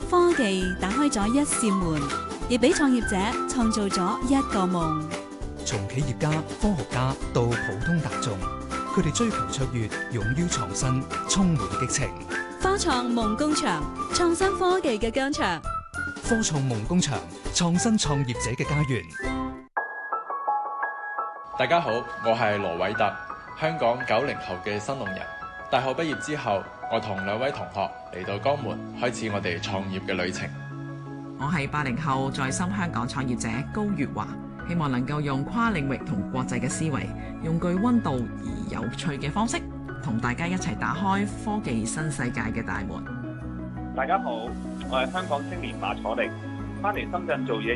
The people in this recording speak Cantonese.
科技打開咗一扇門，亦俾創業者創造咗一個夢。 從企業家、科學家到普通大眾，佢哋追求卓越，勇於創新，充滿激情。 科創夢工場，創新科技嘅疆場。 科創夢工場，創新創業者嘅家園。 大家好，我係羅偉特，香港90後嘅新農人。大學畢業之後，我同2位同學嚟到江門，開始我哋創業嘅旅程。 我係80後在深香港創業者高月華，希望能夠用跨領域同國際嘅思維，用具溫度而有趣嘅方式，同大家一齊打開科技新世界嘅大門。 大家好，我係香港青年馬楚力，翻嚟深圳做嘢